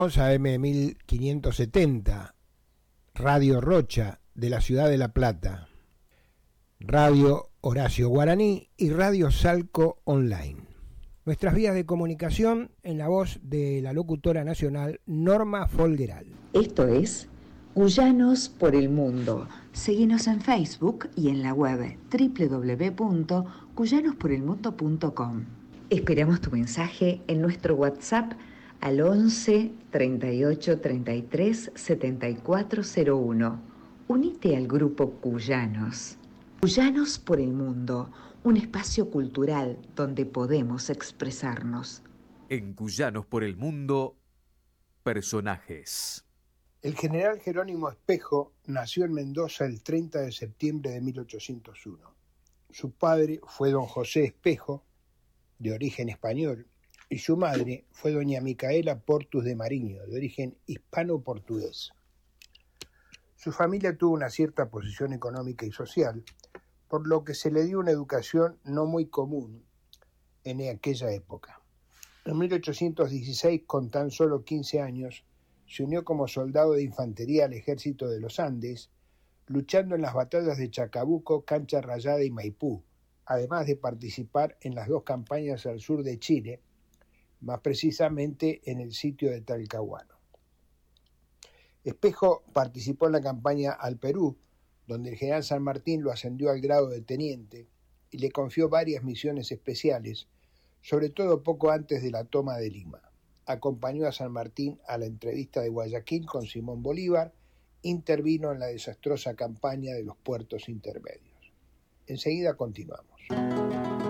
AM 1570, Radio Rocha de la ciudad de La Plata, Radio Horacio Guaraní y Radio Salco Online. Nuestras vías de comunicación en la voz de la locutora nacional Norma Folgueral. Esto es Cuyanos por el Mundo. Seguinos en Facebook y en la web www.cuyanosporelmundo.com. Esperamos tu mensaje en nuestro WhatsApp al 11 38 33 7401. Unite al grupo Cuyanos. Cuyanos por el Mundo, un espacio cultural donde podemos expresarnos. En Cuyanos por el Mundo, personajes. El general Jerónimo Espejo nació en Mendoza el 30 de septiembre de 1801. Su padre fue don José Espejo, de origen español, y su madre fue doña Micaela Portus de Mariño, de origen hispano-portugués. Su familia tuvo una cierta posición económica y social, por lo que se le dio una educación no muy común en aquella época. En 1816, con tan solo 15 años, se unió como soldado de infantería al ejército de los Andes, luchando en las batallas de Chacabuco, Cancha Rayada y Maipú, además de participar en las dos campañas al sur de Chile, más precisamente en el sitio de Talcahuano. Espejo participó en la campaña al Perú, donde el general San Martín lo ascendió al grado de teniente y le confió varias misiones especiales, sobre todo poco antes de la toma de Lima. Acompañó a San Martín a la entrevista de Guayaquil con Simón Bolívar, intervino en la desastrosa campaña de los puertos intermedios. Enseguida continuamos.